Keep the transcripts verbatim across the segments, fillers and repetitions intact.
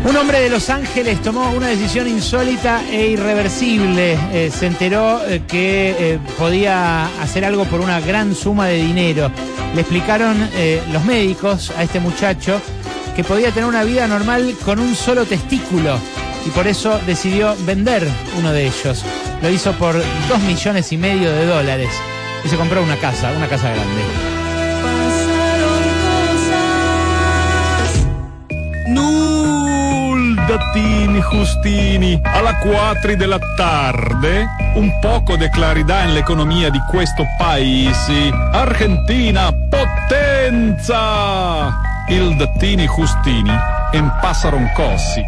Un hombre de Los Ángeles tomó una decisión insólita e irreversible. Eh, se enteró eh, que eh, podía hacer algo por una gran suma de dinero. Le explicaron eh, los médicos a este muchacho que podía tener una vida normal con un solo testículo y por eso decidió vender uno de ellos. Lo hizo por dos millones y medio de dólares y se compró una casa, una casa grande. Datini Justini, alla quattro della tarde, un poco di clarità nell'economia di questo paese. Argentina, potenza! Il Datini Justini en Passaron Cossi.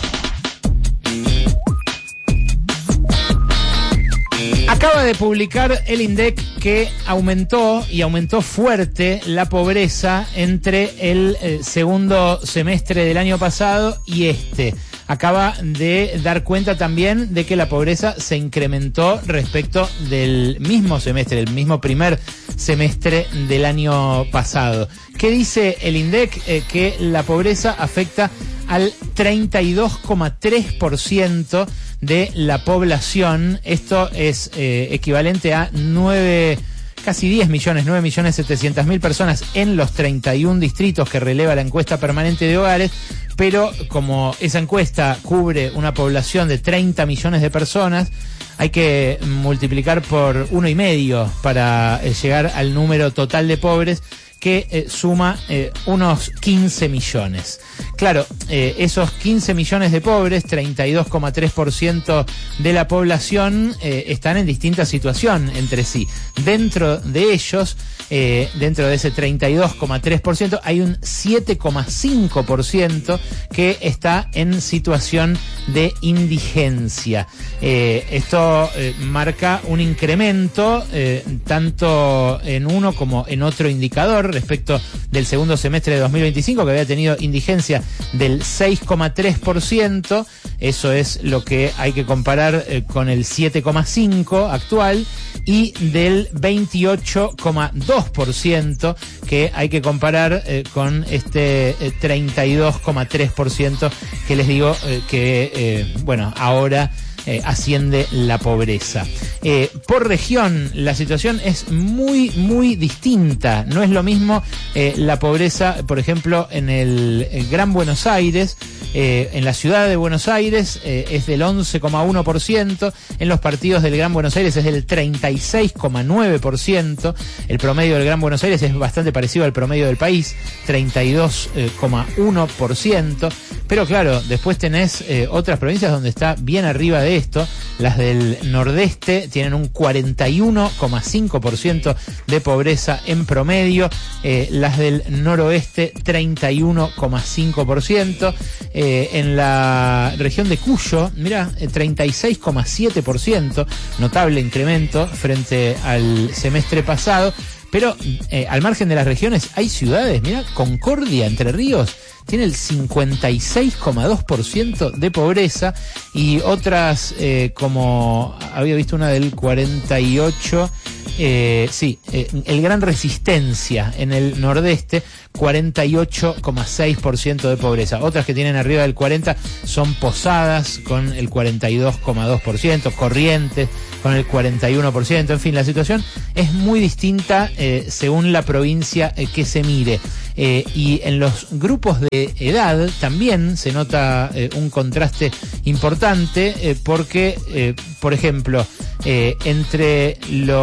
Acaba de publicar el INDEC que aumentó y aumentó fuerte la pobreza entre el eh, segundo semestre del año pasado y este. Acaba de dar cuenta también de que la pobreza se incrementó respecto del mismo semestre, el mismo primer semestre del año pasado. ¿Qué dice el INDEC? Eh, que la pobreza afecta al treinta y dos coma tres por ciento de la población. Esto es eh, equivalente a nueve, casi diez millones, nueve millones setecientas mil personas en los treinta y un distritos que releva la encuesta permanente de hogares, pero como esa encuesta cubre una población de treinta millones de personas, hay que multiplicar por uno y medio para eh, llegar al número total de pobres, que eh, suma eh, unos quince millones. Claro, eh, esos quince millones de pobres, treinta y dos coma tres por ciento de la población, eh, están en distinta situación entre sí. Dentro de ellos, eh, dentro de ese treinta y dos coma tres por ciento, hay un siete coma cinco por ciento que está en situación de indigencia. Eh, esto eh, marca un incremento eh, tanto en uno como en otro indicador respecto del segundo semestre de dos mil veinticinco, que había tenido indigencia del seis coma tres por ciento. Eso es lo que hay que comparar eh, con el siete coma cinco por ciento actual, y del veintiocho coma dos por ciento que hay que comparar eh, con este eh, treinta y dos coma tres por ciento que les digo eh, que, eh, bueno, ahora Eh, asciende la pobreza. Eh, por región, la situación es muy, muy distinta. No es lo mismo eh, la pobreza, por ejemplo, en el, el Gran Buenos Aires. Eh, en la ciudad de Buenos Aires eh, es del once coma uno por ciento, en los partidos del Gran Buenos Aires es del treinta y seis coma nueve por ciento, el promedio del Gran Buenos Aires es bastante parecido al promedio del país, treinta y dos coma uno por ciento, pero claro, después tenés eh, otras provincias donde está bien arriba de esto. Las del nordeste tienen un cuarenta y uno coma cinco por ciento de pobreza en promedio, eh, las del noroeste treinta y uno coma cinco por ciento, eh, en la región de Cuyo, mirá, treinta y seis coma siete por ciento, notable incremento frente al semestre pasado. Pero eh, al margen de las regiones hay ciudades, mirá, Concordia, Entre Ríos, tiene el cincuenta y seis coma dos por ciento de pobreza, y otras eh, como había visto una del cuarenta y ocho, eh, sí, eh, el Gran Resistencia en el nordeste, cuarenta y ocho coma seis por ciento de pobreza. Otras que tienen arriba del cuarenta son Posadas con el cuarenta y dos coma dos por ciento, Corrientes con el cuarenta y uno por ciento. En fin, la situación es muy distinta eh, según la provincia eh, que se mire. Eh, y en los grupos de edad también se nota eh, un contraste importante eh, porque, eh, por ejemplo, eh, entre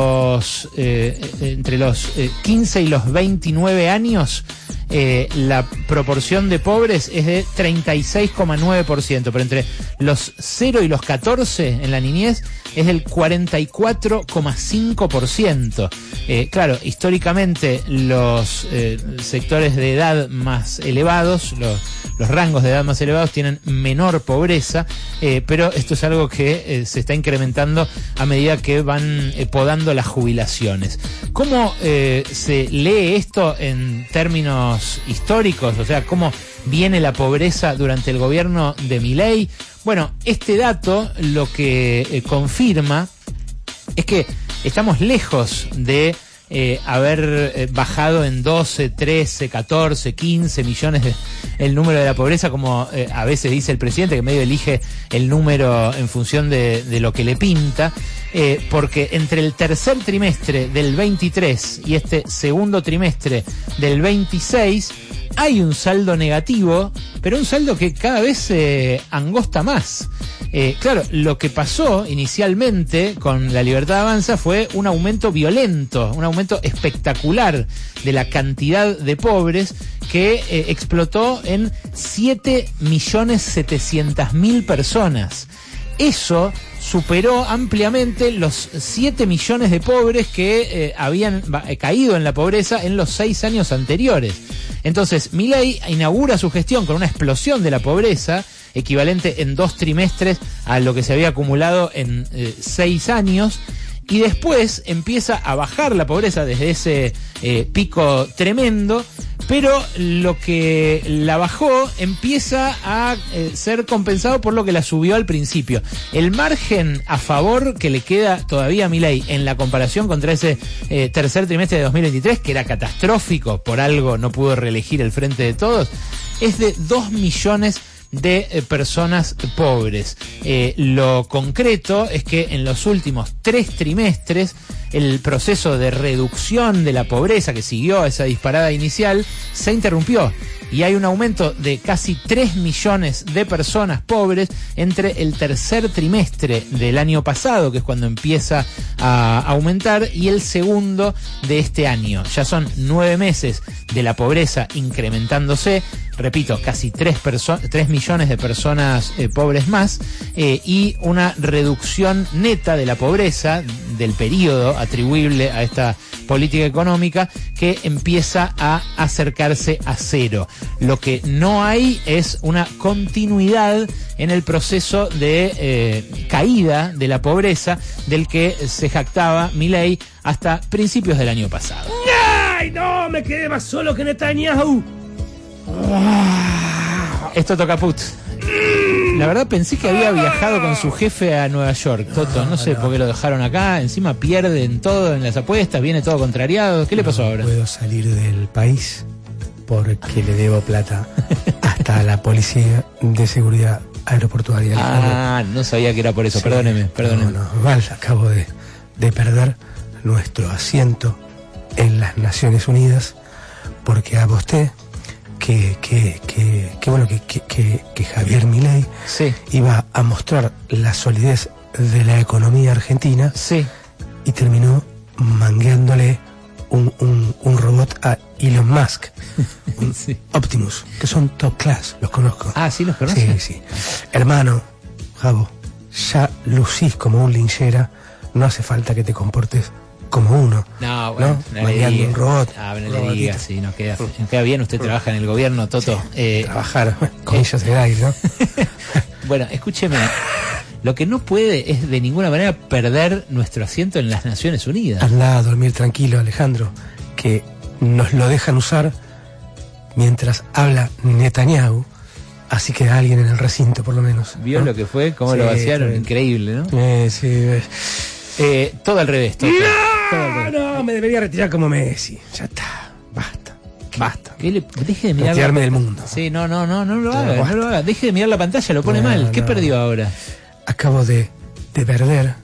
los eh, entre los eh, quince y los veintinueve años, eh, la proporción de pobres es de treinta y seis coma nueve por ciento, pero entre los cero y los catorce en la niñez es del cuarenta y cuatro coma cinco por ciento. Eh, claro, históricamente los eh, sectores de edad más elevados, los, los rangos de edad más elevados tienen menor pobreza, eh, pero esto es algo que eh, se está incrementando a medida que van eh, podando las jubilaciones. ¿Cómo eh, se lee esto en términos históricos? O sea, ¿cómo viene la pobreza durante el gobierno de Milei? Bueno, este dato lo que eh, confirma es que estamos lejos de eh, haber eh, bajado en doce, trece, catorce, quince millones de, el número de la pobreza, como eh, a veces dice el presidente, que medio elige el número en función de, de lo que le pinta, eh, porque entre el tercer trimestre del veintitrés y este segundo trimestre del veintiséis hay un saldo negativo, pero un saldo que cada vez se eh, angosta más. Eh, claro, lo que pasó inicialmente con La Libertad Avanza fue un aumento violento, un aumento espectacular de la cantidad de pobres que eh, explotó en siete millones setecientas mil personas. Eso superó ampliamente los siete millones de pobres que eh, habían eh, caído en la pobreza en los seis años anteriores. Entonces, Milei inaugura su gestión con una explosión de la pobreza, equivalente en dos trimestres a lo que se había acumulado en eh, seis años, y después empieza a bajar la pobreza desde ese eh, pico tremendo, pero lo que la bajó empieza a eh, ser compensado por lo que la subió al principio. El margen a favor que le queda todavía a Milei en la comparación contra ese eh, tercer trimestre de dos mil veintitrés, que era catastrófico, por algo no pudo reelegir el Frente de Todos, es de dos millones de eh, personas pobres. Eh, lo concreto es que en los últimos tres trimestres el proceso de reducción de la pobreza que siguió a esa disparada inicial se interrumpió y hay un aumento de casi tres millones de personas pobres entre el tercer trimestre del año pasado, que es cuando empieza a aumentar, y el segundo de este año. Ya son nueve meses de la pobreza incrementándose, repito, casi tres millones de personas eh, pobres más, eh, y una reducción neta de la pobreza del periodo atribuible a esta política económica que empieza a acercarse a cero. Lo que no hay es una continuidad en el proceso de eh, caída de la pobreza del que se jactaba Milei hasta principios del año pasado. ¡Ay, no! Me quedé más solo que Netanyahu. Esto toca put. La verdad pensé que había viajado con su jefe a Nueva York, Toto, no sé por qué lo dejaron acá, encima pierden todo en las apuestas, viene todo contrariado. ¿Qué le pasó ahora? No puedo salir del país porque le debo plata hasta a la policía de seguridad aeroportuaria. Ah, no sabía que era por eso, sí, perdóneme, perdóneme. No, no, igual acabo de, de perder nuestro asiento en las Naciones Unidas porque aposté que, que, que, que bueno, que, que, que, que Javier Milei sí. iba a mostrar la solidez de la economía argentina, sí. y terminó mangueándole un, un, un robot a Elon Musk, un sí. Optimus, que son top class, los conozco. Ah, ¿sí los conoces? Sí, sí. Hermano, Javo, ya lucís como un linchera, no hace falta que te comportes como uno. No, bueno, ¿no? No mangueando un robot. Ah, no le digas, sí, nos queda, nos queda bien, usted trabaja en el gobierno, Toto. Sí, eh, trabajar, con ellos se da, ¿no? Bueno, escúcheme. Lo que no puede es de ninguna manera perder nuestro asiento en las Naciones Unidas. Anda a dormir tranquilo, Alejandro, que nos lo dejan usar mientras habla Netanyahu, así queda alguien en el recinto por lo menos. ¿Vio ¿no? lo que fue? ¿Cómo sí, lo vaciaron? sí. Increíble, ¿no? Eh, sí. Eh, todo al revés, todo, no, todo al revés. No, me debería retirar como Messi. Ya está, basta, basta. ¿Qué le, deje de mirar retirarme la... del mundo. Sí, no, no, no, no lo haga, basta. no lo haga. Deje de mirar la pantalla, lo pone no, mal. ¿Qué no. perdió ahora? Acabo de, de perder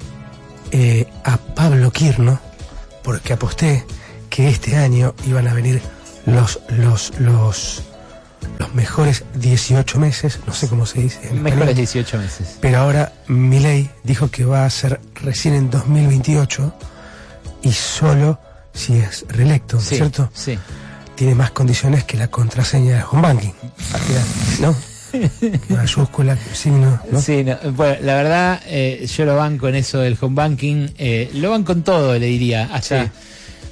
eh, a Pablo Quirno porque aposté que este año iban a venir los los los los mejores dieciocho meses, no sé cómo se dice en Mejores español, dieciocho meses. pero ahora Milei dijo que va a ser recién en dos mil veintiocho y solo si es reelecto, Sí, ¿cierto? sí. Tiene más condiciones que la contraseña de home banking, ¿no? Mayúscula, signo, ¿no? Sí, no, bueno, la verdad, eh, yo lo banco en eso del home banking, eh, lo banco en todo, le diría, hasta, Sí.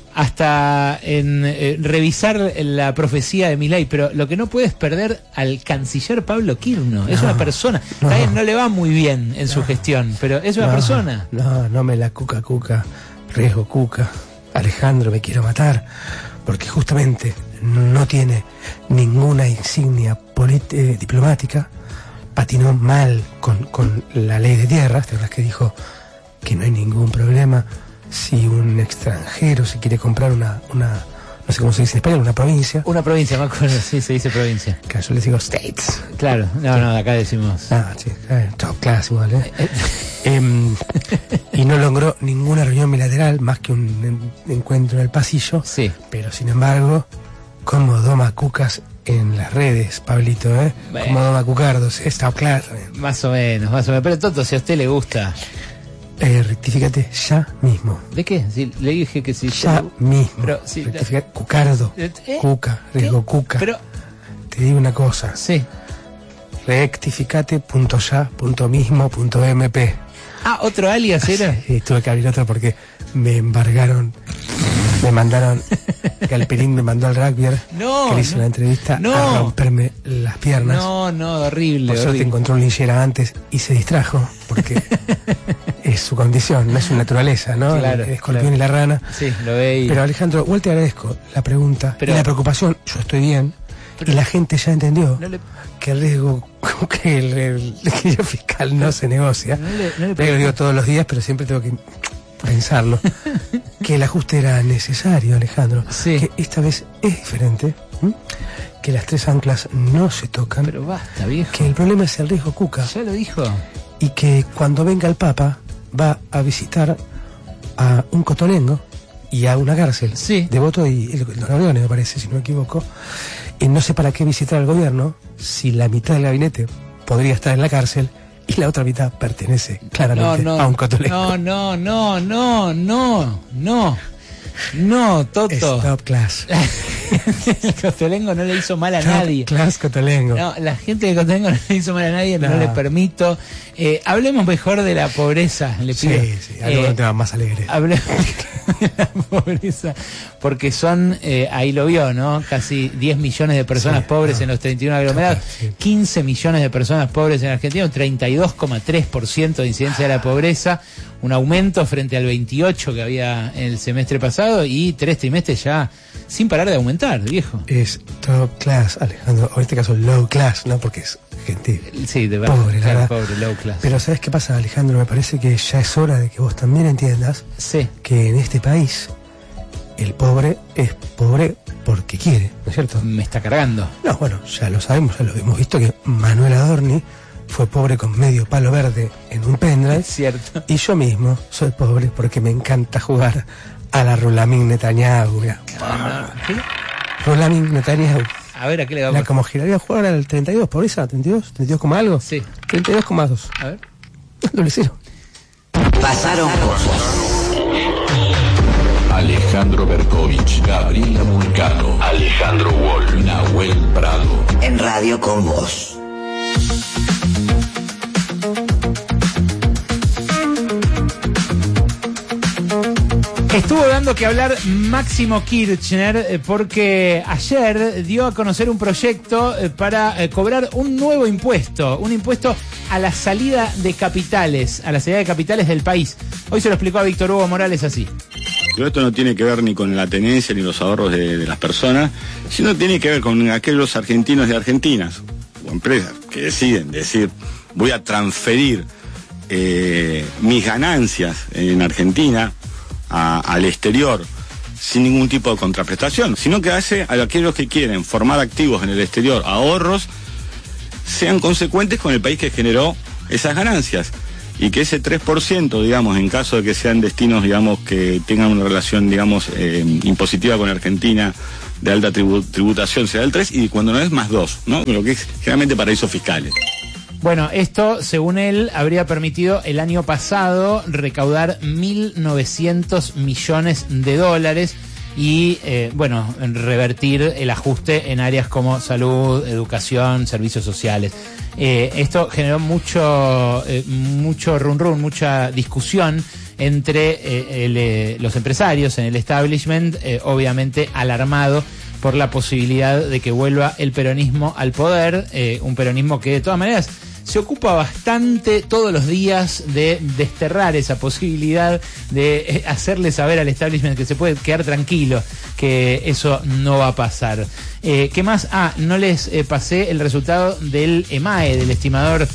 hasta en eh, revisar la profecía de Milei, pero lo que no puede es perder al canciller Pablo Quirno, es No, una persona, no. está bien, no le va muy bien en su gestión, pero es una no, persona. No, no me la cuca cuca, riesgo cuca, Alejandro, me quiero matar, porque justamente no tiene ninguna insignia eh, diplomática, patinó mal con, con la ley de tierras, ¿te acuerdas que dijo que no hay ningún problema si un extranjero se quiere comprar una, una no sé cómo se dice en español, una provincia. Una provincia, me acuerdo, sí, se dice provincia. Claro, yo les digo states. Claro, no, no, acá decimos. Ah, sí, eh, top class igual, ¿eh? eh y no logró ninguna reunión bilateral, más que un en, encuentro en el pasillo. Sí. Pero sin embargo, como doma cucas en las redes, Pablito, ¿eh? Bueno. Como doma cucardos, es top class. ¿eh? Más o menos, más o menos. Pero Toto, si a usted le gusta... Eh, rectifícate ya mismo. ¿De qué? Si le dije que si... Ya yo... mismo. Pero, si... Rectificate. Cucardo. ¿Eh? Cuca, riesgo cuca. Pero... Te digo una cosa. Sí. Rectificate punto ya punto mismo punto m p. Ah, ¿otro alias era? Sí, tuve que abrir otro porque me embargaron, me mandaron, Galperín me mandó al rugby, no, que le hice no, una entrevista no. a romperme las piernas. No, no, horrible. Por suerte horrible. encontró un linchera antes y se distrajo, porque es su condición, no es su naturaleza, ¿no? Claro, el escorpión claro. y la rana. Sí, lo veis. Pero Alejandro, igual te agradezco la pregunta Pero, y la preocupación, yo estoy bien, pero, y la gente ya entendió no le, que el riesgo, que el, el equilibrio fiscal no se negocia. No le, no le Pero lo digo todos los días, pero siempre tengo que pensarlo. Que el ajuste era necesario, Alejandro. Sí. Que esta vez es diferente. ¿m? Que las tres anclas no se tocan. Pero basta, viejo. Que el problema es el riesgo cuca. Ya lo dijo. Y que cuando venga el Papa va a visitar a un cotonengo y a una cárcel. Sí. Devoto y el, Don Orleone, me parece, si no me equivoco. Y no sé para qué visitar al gobierno si la mitad del gabinete podría estar en la cárcel y la otra mitad pertenece claramente no, no, a un cotonengo. No, no, no, no, no, no. No, Toto. Stop class. El Cotolengo no le hizo mal a Stop nadie. Class Cotolengo. No, la gente de Cotolengo no le hizo mal a nadie, no, No. le permito. Eh, hablemos mejor de la pobreza, le pido. Sí, sí, algo Eh, un tema más alegre. Hablemos de la pobreza, porque son, eh, ahí lo vio, ¿no? Casi diez millones de personas Sí, pobres no. en los treinta y uno aglomerados, Sí. quince millones de personas pobres en Argentina, un treinta y dos coma tres por ciento de incidencia de la pobreza, un aumento frente al veintiocho que había en el semestre pasado y tres trimestres ya sin parar de aumentar, viejo. Es top class, Alejandro, o en este caso low class, ¿no? Porque es gente Sí, de verdad. pobre, la claro, verdad. pobre, low class. Pero ¿sabes qué pasa, Alejandro? Me parece que ya es hora de que vos también entiendas Sí. que en este país el pobre es pobre porque quiere, ¿no es cierto? Me está cargando. No, bueno, ya lo sabemos, ya lo hemos visto que Manuel Adorni fue pobre con medio palo verde en un pendrive. Es cierto. Y yo mismo soy pobre porque me encanta jugar a la Rulamin Netanyahu. Mirá. ¿Qué? Rulamin Netanyahu. A ver, ¿a qué le La vamos? como giraría a jugar al treinta y dos, pobreza, treinta y dos, treinta y dos coma algo. Sí. treinta y dos coma dos. A ver. Doble cero. Pasaron cosas. Alejandro Berkovich, Gabriela Moncano, Alejandro Wall, Nahuel Prado. En Radio con Vos. Estuvo dando que hablar Máximo Kirchner eh, porque ayer dio a conocer un proyecto eh, para eh, cobrar un nuevo impuesto, un impuesto a la salida de capitales, a la salida de capitales del país. Hoy se lo explicó a Víctor Hugo Morales así. Pero esto no tiene que ver ni con la tenencia ni los ahorros de, de las personas, sino tiene que ver con aquellos argentinos y argentinas o empresas que deciden decir, voy a transferir eh, mis ganancias en Argentina a, al exterior sin ningún tipo de contraprestación, sino que hace a aquellos que quieren formar activos en el exterior, ahorros, sean consecuentes con el país que generó esas ganancias. Y que ese tres por ciento, digamos, en caso de que sean destinos, digamos, que tengan una relación, digamos, eh, impositiva con Argentina, de alta tribu tributación, será el tres, y cuando no es, más dos, ¿no? Lo que es generalmente paraísos fiscales. Bueno, esto, según él, habría permitido el año pasado recaudar mil novecientos millones de dólares y, eh, bueno, revertir el ajuste en áreas como salud, educación, servicios sociales. Eh, esto generó mucho, eh, mucho run run, mucha discusión entre eh, el, eh, los empresarios en el establishment, eh, obviamente alarmado por la posibilidad de que vuelva el peronismo al poder, eh, un peronismo que de todas maneras se ocupa bastante todos los días de desterrar esa posibilidad, de eh, hacerle saber al establishment que se puede quedar tranquilo, que eso no va a pasar. Eh, ¿Qué más? Ah, no les eh, pasé el resultado del E M A E, del estimador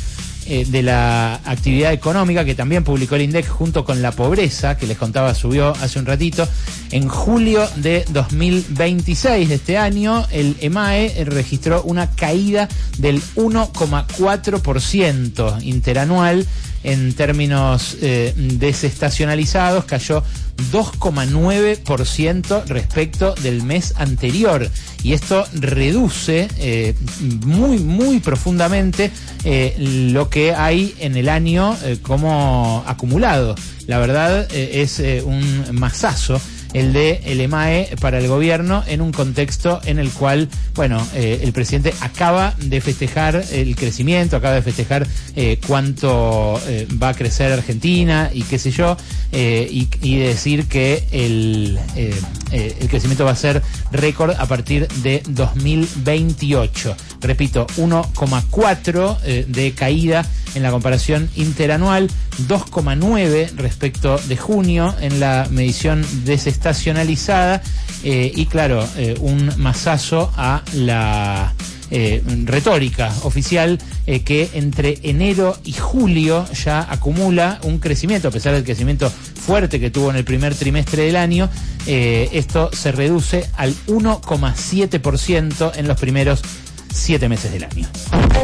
eh, de la actividad económica que también publicó el INDEC junto con la pobreza, que les contaba subió hace un ratito. En julio de dos mil veintiséis de este año, el EMAE registró una caída del uno coma cuatro por ciento interanual. En términos eh, desestacionalizados, cayó dos coma nueve por ciento respecto del mes anterior. Y esto reduce eh, muy, muy profundamente eh, lo que hay en el año eh, como acumulado. La verdad eh, es eh, un masazo el de el EMAE para el gobierno en un contexto en el cual, bueno, eh, el presidente acaba de festejar el crecimiento, acaba de festejar eh, cuánto eh, va a crecer Argentina y qué sé yo, eh, y, y decir que el, eh, eh, el crecimiento va a ser récord a partir de dos mil veintiocho. Repito, uno coma cuatro eh, de caída en la comparación interanual, dos coma nueve respecto de junio en la medición desestacionalizada, eh, y claro, eh, un masazo a la eh, retórica oficial eh, que entre enero y julio ya acumula un crecimiento, a pesar del crecimiento fuerte que tuvo en el primer trimestre del año. Eh, esto se reduce al uno coma siete por ciento en los primeros siete meses del año.